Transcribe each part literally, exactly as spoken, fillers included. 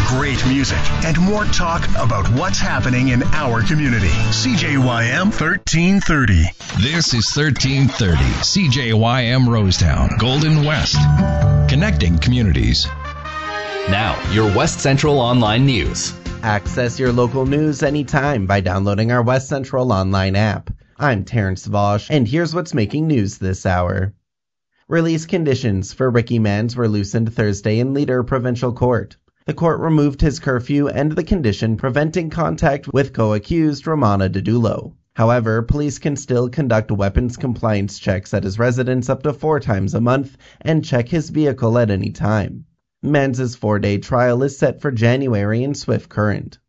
great music, and more talk about what's happening in our community. C J Y M thirteen thirty. This is thirteen thirty. C J Y M Rosetown, Golden West. Connecting communities. Now, your West Central Online News. Access your local news anytime by downloading our West Central Online app. I'm Terrence Vosh, and here's what's making news this hour. Release conditions for Ricky Mans were loosened Thursday in Leader Provincial Court. The court removed his curfew and the condition preventing contact with co-accused Romana Didulo. However, police can still conduct weapons compliance checks at his residence up to four times a month and check his vehicle at any time. Mans' four-day trial is set for January in Swift Current.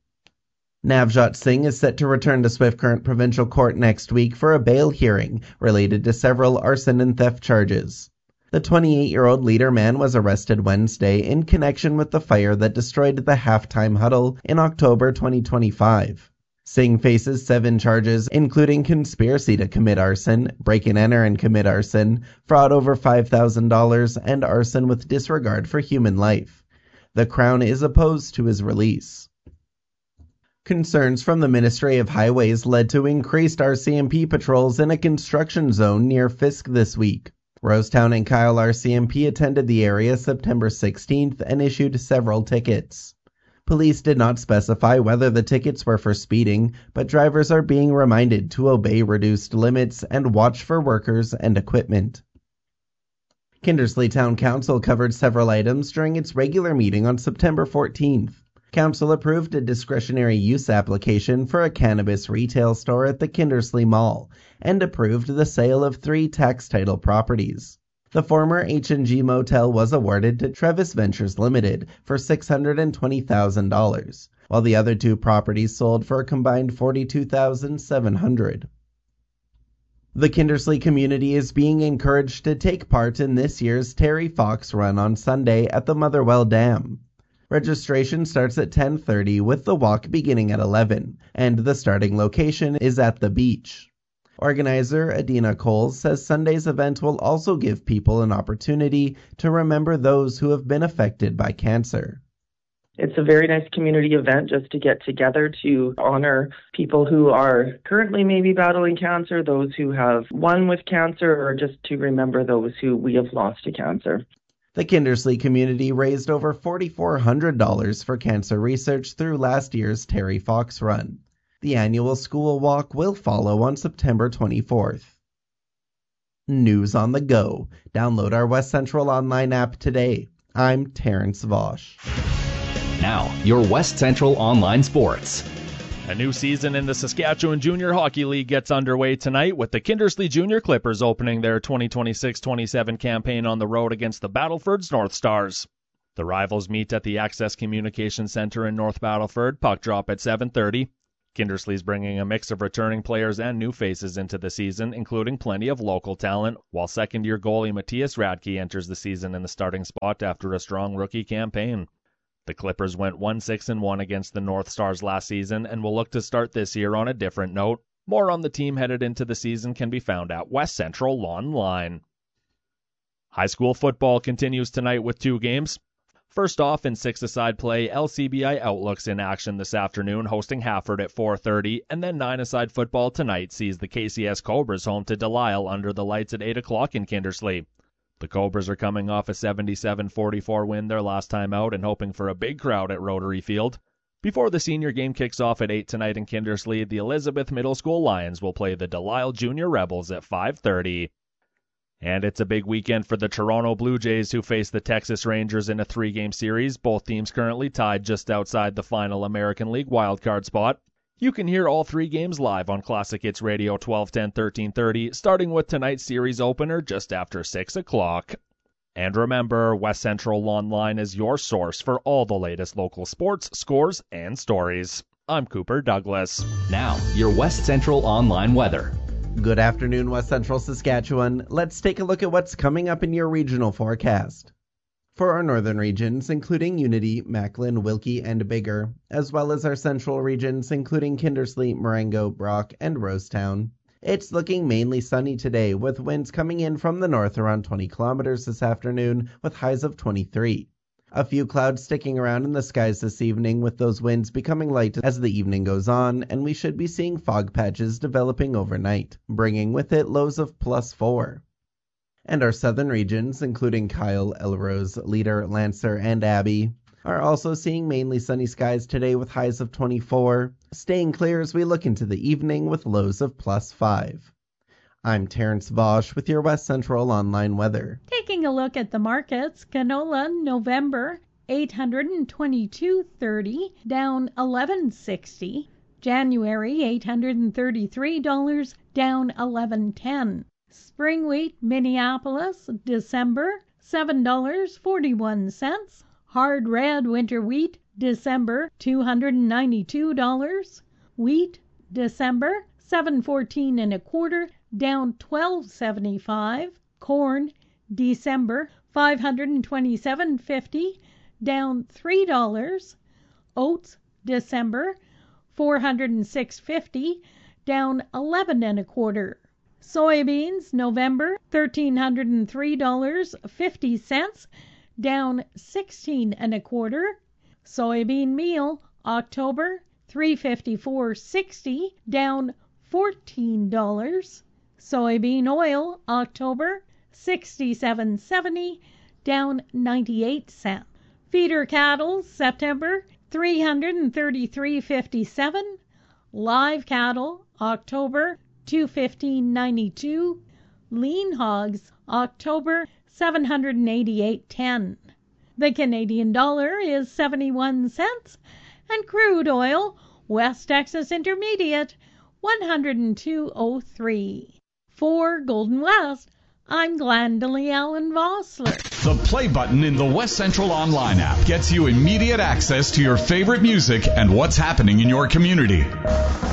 Navjot Singh is set to return to Swift Current Provincial Court next week for a bail hearing related to several arson and theft charges. The twenty-eight-year-old leader man was arrested Wednesday in connection with the fire that destroyed the halftime huddle in October twenty twenty-five. Singh faces seven charges, including conspiracy to commit arson, break and enter and commit arson, fraud over five thousand dollars, and arson with disregard for human life. The Crown is opposed to his release. Concerns from the Ministry of Highways led to increased R C M P patrols in a construction zone near Fisk this week. Rosetown and Kyle R C M P attended the area September sixteenth and issued several tickets. Police did not specify whether the tickets were for speeding, but drivers are being reminded to obey reduced limits and watch for workers and equipment. Kindersley Town Council covered several items during its regular meeting on September fourteenth. Council approved a discretionary use application for a cannabis retail store at the Kindersley Mall and approved the sale of three tax title properties. The former H and G Motel was awarded to Trevis Ventures Limited for six hundred twenty thousand dollars, while the other two properties sold for a combined forty-two thousand seven hundred dollars. The Kindersley community is being encouraged to take part in this year's Terry Fox Run on Sunday at the Motherwell Dam. Registration starts at ten thirty with the walk beginning at eleven, and the starting location is at the beach. Organizer Adina Coles says Sunday's event will also give people an opportunity to remember those who have been affected by cancer. It's a very nice community event just to get together to honor people who are currently maybe battling cancer, those who have won with cancer, or just to remember those who we have lost to cancer. The Kindersley community raised over four thousand four hundred dollars for cancer research through last year's Terry Fox Run. The annual school walk will follow on September twenty-fourth. News on the go. Download our West Central Online app today. I'm Terrence Vosh. Now, your West Central Online Sports. A new season in the Saskatchewan Junior Hockey League gets underway tonight with the Kindersley Junior Clippers opening their twenty twenty-six twenty-seven campaign on the road against the Battleford's North Stars. The rivals meet at the Access Communication Center in North Battleford, puck drop at seven thirty. Kindersley's bringing a mix of returning players and new faces into the season, including plenty of local talent, while second-year goalie Matthias Radke enters the season in the starting spot after a strong rookie campaign. The Clippers went one six and one against the North Stars last season and will look to start this year on a different note. More on the team headed into the season can be found at West Central Online. High school football continues tonight with two games. First off, in six-a-side play, L C B I Outlook's in action this afternoon, hosting Hafford at four thirty, and then nine-a-side football tonight sees the K C S Cobras home to Delisle under the lights at eight o'clock in Kindersley. The Cobras are coming off a seventy-seven forty-four win their last time out and hoping for a big crowd at Rotary Field. Before the senior game kicks off at eight tonight in Kindersley, the Elizabeth Middle School Lions will play the Delisle Junior Rebels at five thirty. And it's a big weekend for the Toronto Blue Jays, who face the Texas Rangers in a three-game series, both teams currently tied just outside the final American League wildcard spot. You can hear all three games live on Classic Hits Radio twelve ten, thirteen thirty, starting with tonight's series opener just after six o'clock. And remember, West Central Online is your source for all the latest local sports, scores, and stories. I'm Cooper Douglas. Now, your West Central Online weather. Good afternoon, West Central Saskatchewan. Let's take a look at what's coming up in your regional forecast. For our northern regions, including Unity, Macklin, Wilkie, and Biggar, as well as our central regions, including Kindersley, Marengo, Brock, and Rosetown, it's looking mainly sunny today, with winds coming in from the north around twenty kilometers this afternoon, with highs of twenty-three. A few clouds sticking around in the skies this evening, with those winds becoming light as the evening goes on, and we should be seeing fog patches developing overnight, bringing with it lows of plus four. And our southern regions, including Kyle, Elrose, Leader, Lancer, and Abbey, are also seeing mainly sunny skies today with highs of twenty-four, staying clear as we look into the evening with lows of plus five. I'm Terrence Vosch with your West Central Online weather. Taking a look at the markets, canola November eight hundred twenty-two thirty, down eleven sixty. January eight hundred thirty-three dollars, down eleven ten. Spring wheat Minneapolis December seven dollars and forty-one cents. Hard red winter wheat December two hundred ninety-two dollars. Wheat December seven fourteen and a quarter, down twelve seventy-five. Corn December five hundred twenty-seven fifty, down three dollars. Oats December four hundred six fifty, down eleven and a quarter. Soybeans November thirteen hundred three dollars and fifty cents, down sixteen and a quarter. Soybean meal October three fifty-four sixty, down fourteen dollars. Soybean oil October sixty-seven seventy, down ninety-eight cents. Feeder cattle September three hundred thirty-three fifty-seven. Live cattle October two fifteen ninety-two. Lean hogs October seven hundred eighty-eight ten. The Canadian dollar is seventy-one cents, and crude oil West Texas Intermediate one hundred two oh three. For Golden West, I'm Glendalee Allen Vossler. The play button in the West Central Online app gets you immediate access to your favorite music and what's happening in your community.